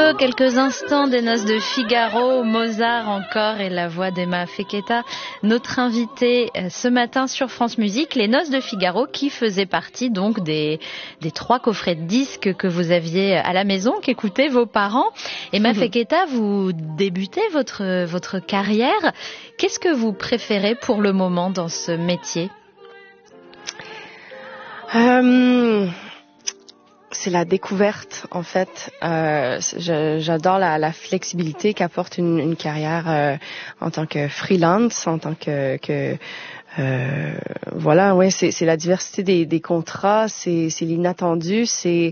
peu, quelques instants des Noces de Figaro, Mozart encore et la voix d'Emma Feketa, notre invitée ce matin sur France Musique, les Noces de Figaro qui faisaient partie donc des 3 coffrets de disques que vous aviez à la maison, qu'écoutaient vos parents. Emma Feketa, vous débutez votre carrière. Qu'est-ce que vous préférez pour le moment dans ce métier ? C'est la découverte, en fait. J'adore la flexibilité qu'apporte une carrière en tant que freelance, en tant que voilà, ouais, c'est la diversité des contrats, c'est l'inattendu, c'est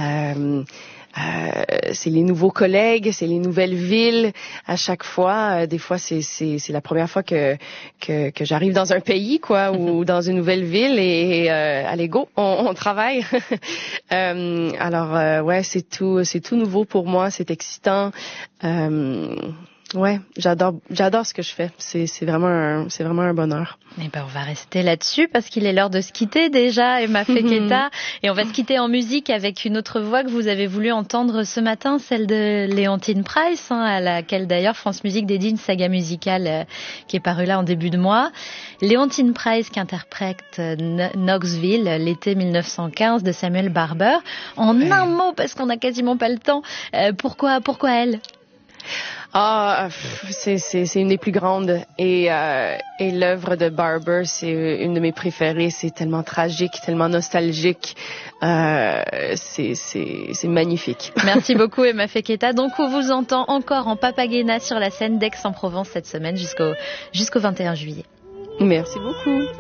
les nouveaux collègues, c'est les nouvelles villes. À chaque fois, des fois, c'est la première fois que j'arrive dans un pays, quoi, ou dans une nouvelle ville et allez go, on travaille. Alors, ouais, c'est tout nouveau pour moi, c'est excitant. Ouais, j'adore ce que je fais. C'est vraiment un bonheur. Eh ben, on va rester là-dessus parce qu'il est l'heure de se quitter déjà, Emma Feketa. Et on va se quitter en musique avec une autre voix que vous avez voulu entendre ce matin, celle de Léontine Price, à laquelle d'ailleurs France Musique dédie une saga musicale qui est parue là en début de mois. Léontine Price qui interprète Knoxville, l'été 1915 de Samuel Barber. En un mot, parce qu'on n'a quasiment pas le temps, pourquoi elle ? C'est une des plus grandes et l'œuvre de Barber, c'est une de mes préférées. C'est tellement tragique, tellement nostalgique. C'est magnifique. Merci beaucoup Emma Feketa. Donc on vous entend encore en Papagena sur la scène d'Aix-en-Provence cette semaine jusqu'au 21 juillet. Merci beaucoup.